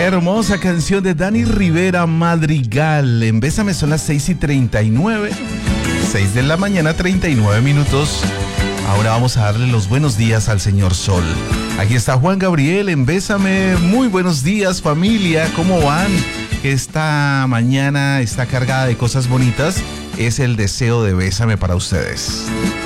hermosa canción de Dani Rivera, Madrigal. En Bésame son las 6:39. 6 de la mañana, 39 minutos. Ahora vamos a darle los buenos días al señor Sol. Aquí está Juan Gabriel en Bésame. Muy buenos días, familia. ¿Cómo van? Esta mañana está cargada de cosas bonitas. Es el deseo de Bésame para ustedes.